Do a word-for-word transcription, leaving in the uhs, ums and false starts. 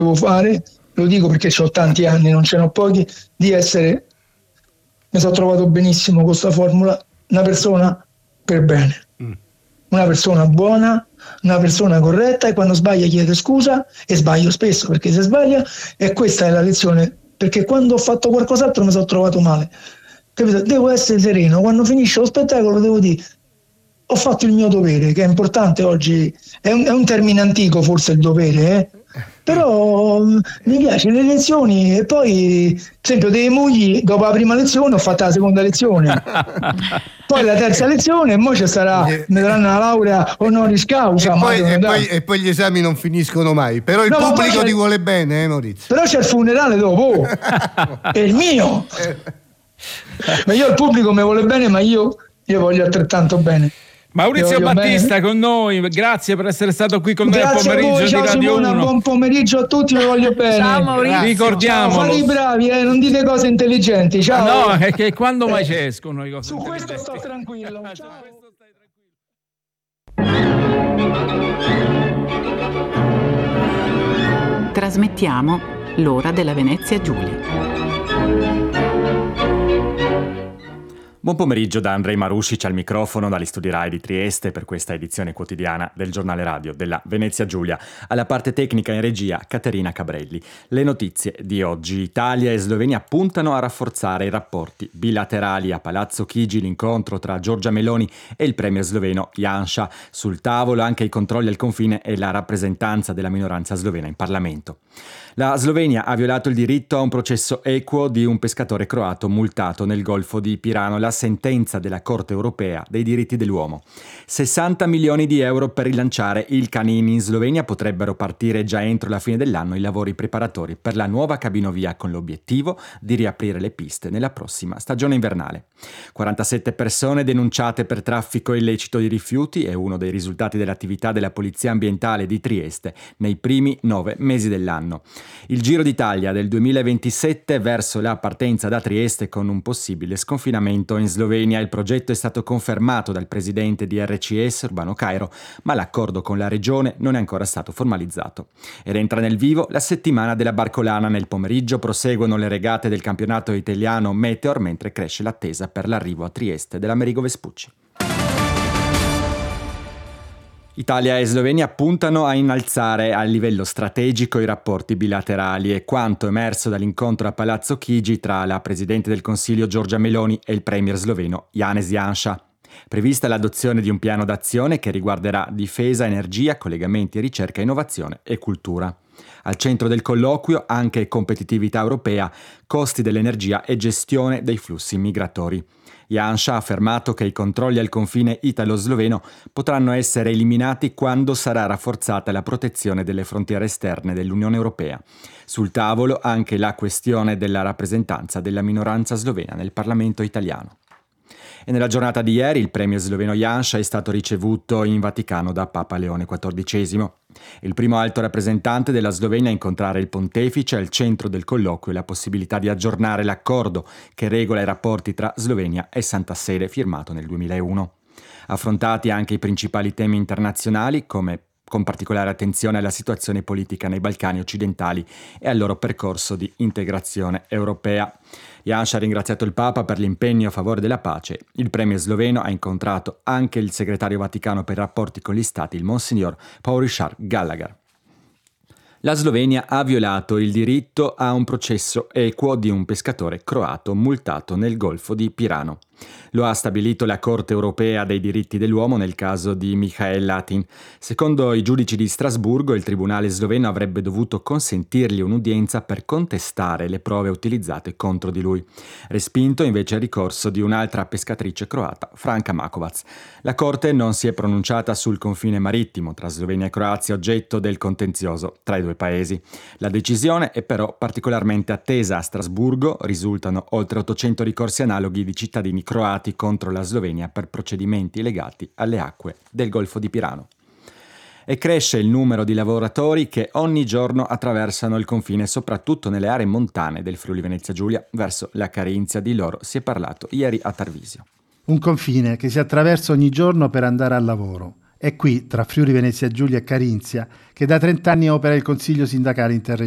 devo fare, lo dico perché ho tanti anni, non ce n'ho pochi, di essere, mi sono trovato benissimo con questa formula, una persona per bene, mm. una persona buona, una persona corretta, e quando sbaglia chiede scusa, e sbaglio spesso perché se sbaglia, e questa è la lezione, perché quando ho fatto qualcos'altro mi sono trovato male, capito? Devo essere sereno, quando finisce lo spettacolo devo dire ho fatto il mio dovere, che è importante oggi, è un, è un termine antico forse il dovere, eh? Però mi piace le lezioni, e poi per esempio dei mogli dopo la prima lezione ho fatto la seconda lezione, poi la terza lezione, e mo ci sarà, mi daranno la laurea honoris causa, e poi, e, poi, e poi gli esami non finiscono mai, però il no, pubblico ti vuole bene, eh, Maurizio? Però c'è il funerale dopo, è il mio, ma io il pubblico mi vuole bene, ma io, io voglio altrettanto bene. Maurizio Battista bene. Con noi, grazie per essere stato qui con noi al pomeriggio voi, di ciao Radio Simona, uno. Buon pomeriggio a tutti, vi voglio bene. Ciao Maurizio. Ricordiamo. Fate i bravi, eh, non dite cose intelligenti. Ciao. No, è che quando mai ci escono i cose Su questo sto tranquillo. Ciao. Trasmettiamo l'ora della Venezia Giulia. Buon pomeriggio da Andrei Maruscic al microfono dagli studi Rai di Trieste per questa edizione quotidiana del giornale radio della Venezia Giulia. Alla parte tecnica in regia Caterina Cabrelli. Le notizie di oggi: Italia e Slovenia puntano a rafforzare i rapporti bilaterali. A Palazzo Chigi l'incontro tra Giorgia Meloni e il premier sloveno Janša. Sul tavolo anche i controlli al confine e la rappresentanza della minoranza slovena in Parlamento. La Slovenia ha violato il diritto a un processo equo di un pescatore croato multato nel Golfo di Pirano. La sentenza della Corte europea dei diritti dell'uomo. sessanta milioni di euro per rilanciare il canini. In Slovenia potrebbero partire già entro la fine dell'anno i lavori preparatori per la nuova cabinovia, con l'obiettivo di riaprire le piste nella prossima stagione invernale. quarantasette persone denunciate per traffico illecito di rifiuti è uno dei risultati dell'attività della Polizia Ambientale di Trieste nei primi nove mesi dell'anno. Il Giro d'Italia del duemilaventisette verso la partenza da Trieste con un possibile sconfinamento in Slovenia. Il progetto è stato confermato dal presidente di R C S Urbano Cairo, ma l'accordo con la regione non è ancora stato formalizzato. Ed entra nel vivo la settimana della Barcolana. Nel pomeriggio proseguono le regate del campionato italiano Meteor, mentre cresce l'attesa per l'arrivo a Trieste dell'Amerigo Vespucci. Italia e Slovenia puntano a innalzare a livello strategico i rapporti bilaterali, e quanto emerso dall'incontro a Palazzo Chigi tra la Presidente del Consiglio Giorgia Meloni e il Premier sloveno Janez Janša. Prevista l'adozione di un piano d'azione che riguarderà difesa, energia, collegamenti, ricerca, innovazione e cultura. Al centro del colloquio anche competitività europea, costi dell'energia e gestione dei flussi migratori. Janša ha affermato che i controlli al confine italo-sloveno potranno essere eliminati quando sarà rafforzata la protezione delle frontiere esterne dell'Unione Europea. Sul tavolo anche la questione della rappresentanza della minoranza slovena nel Parlamento italiano. E nella giornata di ieri il premier sloveno Janša è stato ricevuto in Vaticano da Papa Leone quattordicesimo. Il primo alto rappresentante della Slovenia a incontrare il pontefice. Al centro del colloquio la possibilità di aggiornare l'accordo che regola i rapporti tra Slovenia e Santa Sede, firmato nel duemilauno. Affrontati anche i principali temi internazionali, come con particolare attenzione alla situazione politica nei Balcani occidentali e al loro percorso di integrazione europea. Janša ha ringraziato il Papa per l'impegno a favore della pace. Il premier sloveno ha incontrato anche il segretario vaticano per i rapporti con gli stati, il Monsignor Paul Richard Gallagher. La Slovenia ha violato il diritto a un processo equo di un pescatore croato multato nel Golfo di Pirano. Lo ha stabilito la Corte europea dei diritti dell'uomo nel caso di Michael Latin. Secondo i giudici di Strasburgo, il tribunale sloveno avrebbe dovuto consentirgli un'udienza per contestare le prove utilizzate contro di lui. Respinto invece il ricorso di un'altra pescatrice croata, Franka Makovac. La Corte non si è pronunciata sul confine marittimo tra Slovenia e Croazia, oggetto del contenzioso tra i due paesi. La decisione è però particolarmente attesa. A Strasburgo risultano oltre ottocento ricorsi analoghi di cittadini croati contro la Slovenia per procedimenti legati alle acque del Golfo di Pirano. E cresce il numero di lavoratori che ogni giorno attraversano il confine, soprattutto nelle aree montane del Friuli Venezia Giulia verso la Carinzia. Di loro si è parlato ieri a Tarvisio. Un confine che si attraversa ogni giorno per andare al lavoro. È qui, tra Friuli Venezia Giulia e Carinzia, che da trent'anni opera il Consiglio Sindacale Interregionale.